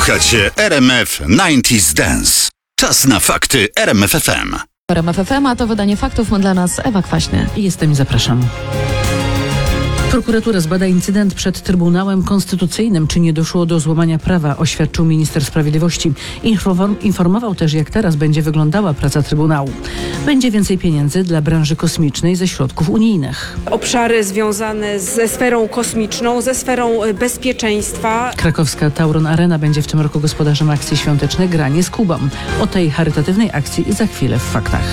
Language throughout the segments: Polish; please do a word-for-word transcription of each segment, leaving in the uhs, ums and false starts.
Słuchacie R M F dziewięćdziesiąt Dance. Czas na fakty R M F F M. R M F F M, a to wydanie faktów ma dla nas Ewa Kwaśny. Jestem i zapraszam. Prokuratura zbada incydent przed Trybunałem Konstytucyjnym. Czy nie doszło do złamania prawa, oświadczył minister sprawiedliwości. Inform- informował też, jak teraz będzie wyglądała praca Trybunału. Będzie więcej pieniędzy dla branży kosmicznej ze środków unijnych. Obszary związane ze sferą kosmiczną, ze sferą bezpieczeństwa. Krakowska Tauron Arena będzie w tym roku gospodarzem akcji świątecznej Granie z Kubą. O tej charytatywnej akcji za chwilę w faktach.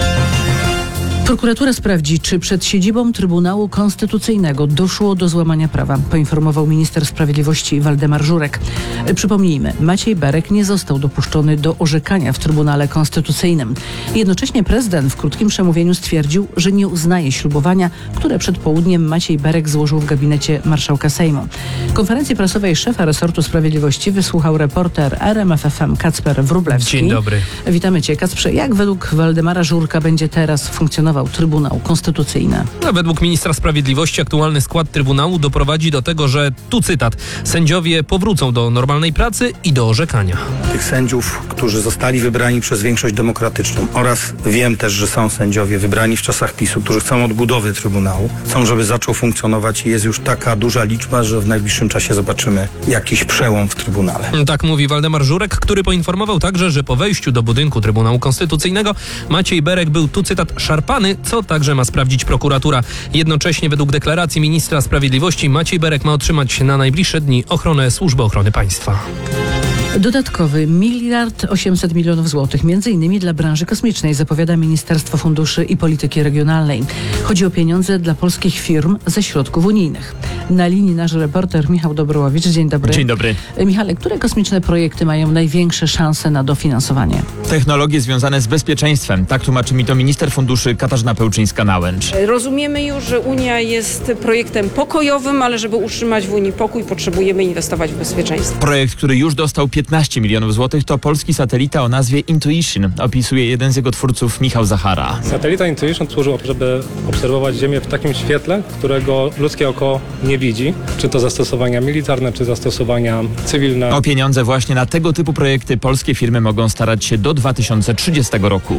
Prokuratura sprawdzi, czy przed siedzibą Trybunału Konstytucyjnego doszło do złamania prawa, poinformował minister sprawiedliwości Waldemar Żurek. Przypomnijmy, Maciej Berek nie został dopuszczony do orzekania w Trybunale Konstytucyjnym. Jednocześnie prezydent w krótkim przemówieniu stwierdził, że nie uznaje ślubowania, które przed południem Maciej Berek złożył w gabinecie marszałka Sejmu. Konferencji prasowej szefa resortu sprawiedliwości wysłuchał reporter R M F F M Kacper Wróblewski. Dzień dobry. Witamy Cię, Kacprze. Jak według Waldemara Żurka będzie teraz funkcjonował Trybunał Konstytucyjny? No, według ministra sprawiedliwości aktualny skład Trybunału doprowadzi do tego, że, tu cytat, sędziowie powrócą do normalnej pracy i do orzekania. Tych sędziów, którzy zostali wybrani przez większość demokratyczną, oraz wiem też, że są sędziowie wybrani w czasach PiSu, którzy chcą odbudowy Trybunału, chcą, żeby zaczął funkcjonować i jest już taka duża liczba, że w najbliższym czasie zobaczymy jakiś przełom w Trybunale. Tak mówi Waldemar Żurek, który poinformował także, że po wejściu do budynku Trybunału Konstytucyjnego Maciej Berek był, tu cytat, szarpany, co także ma sprawdzić prokuratura. Jednocześnie według deklaracji ministra sprawiedliwości Maciej Berek ma otrzymać na najbliższe dni ochronę Służby Ochrony Państwa. Dodatkowy miliard osiemset milionów złotych, między innymi dla branży kosmicznej, zapowiada Ministerstwo Funduszy i Polityki Regionalnej. Chodzi o pieniądze dla polskich firm ze środków unijnych. Na linii nasz reporter Michał Dobrołowicz. Dzień dobry. Dzień dobry. Michale, które kosmiczne projekty mają największe szanse na dofinansowanie? Technologie związane z bezpieczeństwem. Tak tłumaczy mi to minister funduszy Katarzyna Pełczyńska-Nałęcz. Rozumiemy już, że Unia jest projektem pokojowym, ale żeby utrzymać w Unii pokój, potrzebujemy inwestować w bezpieczeństwo. Projekt, który już dostał piętnaście milionów złotych, to polski satelita o nazwie Intuition. Opisuje jeden z jego twórców, Michał Zachara. Satelita Intuition służył, żeby obserwować Ziemię w takim świetle, którego ludzkie oko nie widzi. Czy to zastosowania militarne, czy zastosowania cywilne. O pieniądze właśnie na tego typu projekty polskie firmy mogą starać się do dwa tysiące trzydziestego roku.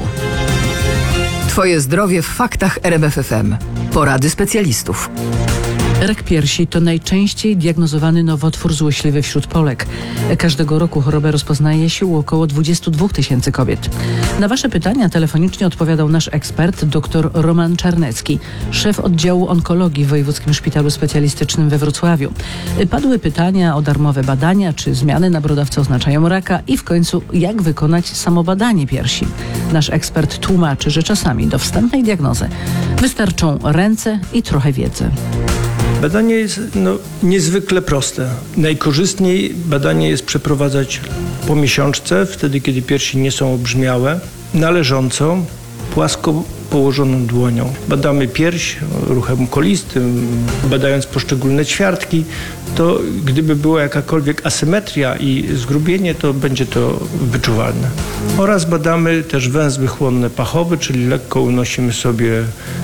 Twoje zdrowie w faktach R M F F M. Porady specjalistów. Rak piersi to najczęściej diagnozowany nowotwór złośliwy wśród Polek. Każdego roku chorobę rozpoznaje się u około dwudziestu dwóch tysięcy kobiet. Na Wasze pytania telefonicznie odpowiadał nasz ekspert, dr Roman Czarnecki, szef oddziału onkologii w Wojewódzkim Szpitalu Specjalistycznym we Wrocławiu. Padły pytania o darmowe badania, czy zmiany na brodawce oznaczają raka i w końcu jak wykonać samobadanie piersi. Nasz ekspert tłumaczy, że czasami do wstępnej diagnozy wystarczą ręce i trochę wiedzy. Badanie jest no, niezwykle proste. Najkorzystniej badanie jest przeprowadzać po miesiączce, wtedy kiedy piersi nie są obrzmiałe, na leżąco, płasko położoną dłonią. Badamy pierś ruchem kolistym, badając poszczególne ćwiartki. To gdyby była jakakolwiek asymetria i zgrubienie, to będzie to wyczuwalne. Oraz badamy też węzły chłonne pachowe, czyli lekko unosimy sobie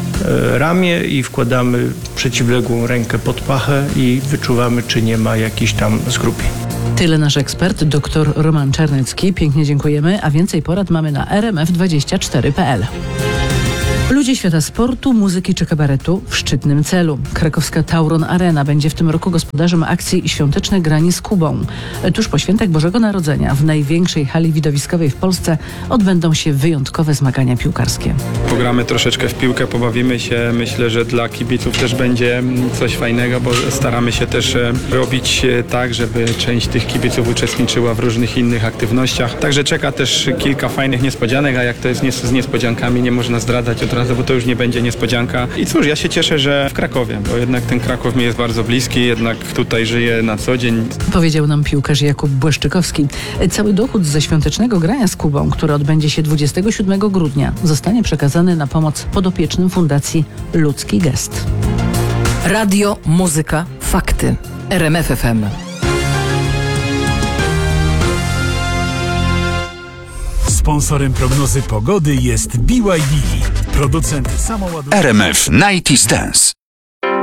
ramię i wkładamy przeciwległą rękę pod pachę i wyczuwamy, czy nie ma jakichś tam zgrubień. Tyle nasz ekspert, dr Roman Czarnecki. Pięknie dziękujemy, a więcej porad mamy na r m f dwadzieścia cztery kropka p l. Ludzie świata sportu, muzyki czy kabaretu w szczytnym celu. Krakowska Tauron Arena będzie w tym roku gospodarzem akcji Świąteczne Granie z Kubą. Tuż po świętach Bożego Narodzenia w największej hali widowiskowej w Polsce odbędą się wyjątkowe zmagania piłkarskie. Pogramy troszeczkę w piłkę, pobawimy się. Myślę, że dla kibiców też będzie coś fajnego, bo staramy się też robić tak, żeby część tych kibiców uczestniczyła w różnych innych aktywnościach. Także czeka też kilka fajnych niespodzianek, a jak to jest z niespodziankami, nie można zdradzać od razu, bo to już nie będzie niespodzianka. I cóż, ja się cieszę, że w Krakowie, bo jednak ten Kraków mi jest bardzo bliski, jednak tutaj żyję na co dzień. Powiedział nam piłkarz Jakub Błaszczykowski. Cały dochód ze świątecznego grania z Kubą, które odbędzie się dwudziestego siódmego grudnia, zostanie przekazany na pomoc podopiecznym Fundacji Ludzki Gest. Radio, muzyka, fakty. R M F F M. Sponsorem prognozy pogody jest B Y D, producent samoładunków R M F dziewięćdziesiąt Dance.